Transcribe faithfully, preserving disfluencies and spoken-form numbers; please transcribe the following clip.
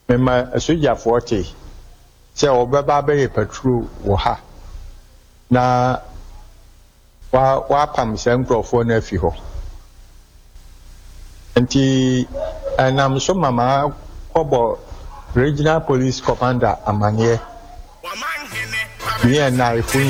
mema soja forty say obeba be patrol wo ha na wa wa pam se nkrofo na afi ho nti anam so mama kobo regional police commander amanye me and I